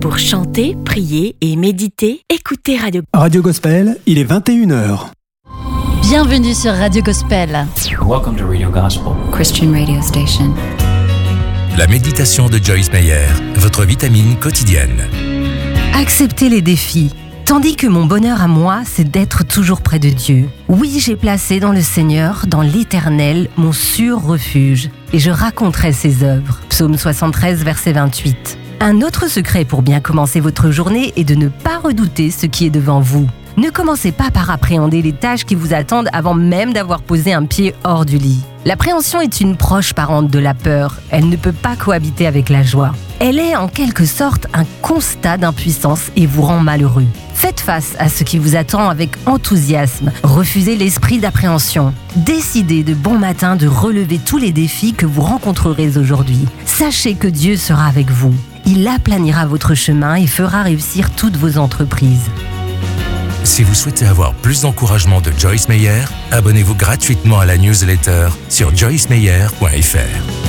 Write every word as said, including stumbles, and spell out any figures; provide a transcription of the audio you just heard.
Pour chanter, prier et méditer, écoutez Radio... Radio Gospel, il est vingt et une heures. Bienvenue sur Radio Gospel. Welcome to Radio Gospel, Christian radio station. La méditation de Joyce Meyer, votre vitamine quotidienne. Accepter les défis. Tandis que mon bonheur à moi, c'est d'être toujours près de Dieu. Oui, j'ai placé dans le Seigneur, dans l'Éternel, mon sûr refuge, et je raconterai ses œuvres. Psaume soixante-treize, verset vingt-huit. Un autre secret pour bien commencer votre journée est de ne pas redouter ce qui est devant vous. Ne commencez pas par appréhender les tâches qui vous attendent avant même d'avoir posé un pied hors du lit. L'appréhension est une proche parente de la peur. Elle ne peut pas cohabiter avec la joie. Elle est en quelque sorte un constat d'impuissance et vous rend malheureux. Faites face à ce qui vous attend avec enthousiasme. Refusez l'esprit d'appréhension. Décidez de bon matin de relever tous les défis que vous rencontrerez aujourd'hui. Sachez que Dieu sera avec vous. Il aplanira votre chemin et fera réussir toutes vos entreprises. Si vous souhaitez avoir plus d'encouragement de Joyce Meyer, abonnez-vous gratuitement à la newsletter sur joyce meyer point f r.